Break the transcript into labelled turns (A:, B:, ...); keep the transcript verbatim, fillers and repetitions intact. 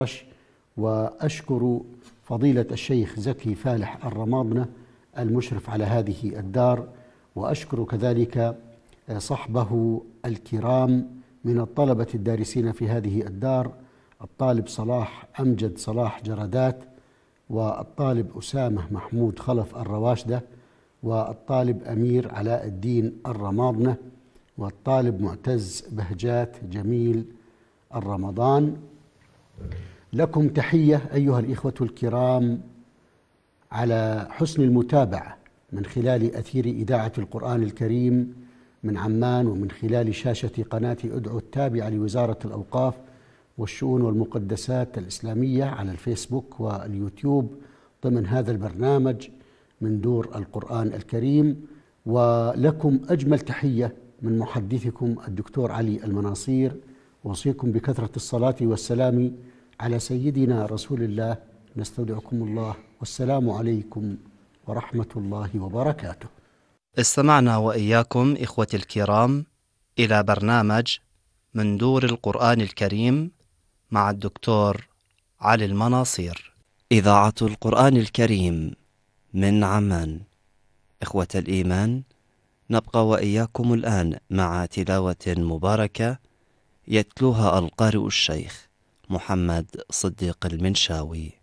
A: وأشكر فضيلة الشيخ زكي فالح الرماضنة المشرف على هذه الدار، وأشكر كذلك صحبه الكرام من الطلبة الدارسين في هذه الدار، الطالب صلاح أمجد صلاح جردات، والطالب أسامة محمود خلف الرواشدة، والطالب أمير علاء الدين الرماضنة، والطالب معتز بهجات جميل الرمضان. لكم تحية أيها الإخوة الكرام على حسن المتابعة من خلال أثير إذاعة القرآن الكريم من عمان، ومن خلال شاشة قناة أدعو التابعة لوزارة الأوقاف والشؤون والمقدسات الإسلامية على الفيسبوك واليوتيوب ضمن هذا البرنامج من دور القرآن الكريم. ولكم أجمل تحية من محدثكم الدكتور علي المناصير، أوصيكم بكثرة الصلاة والسلام على سيدنا رسول الله. نستودعكم الله، والسلام عليكم ورحمة الله وبركاته.
B: استمعنا وإياكم إخوتي الكرام إلى برنامج من دور القرآن الكريم مع الدكتور علي المناصير.
C: إذاعة القرآن الكريم من عمان. إخوة الإيمان، نبقى وإياكم الآن مع تلاوة مباركة يتلوها القارئ الشيخ محمد صديق المنشاوي.